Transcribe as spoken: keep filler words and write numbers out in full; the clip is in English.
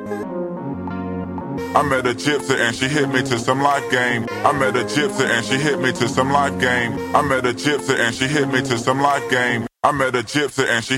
I met a gypsy and she hit me to some life game. I met a gypsy and she hit me to some life game. I met a gypsy and she hit me to some life game. I met a gypsy and she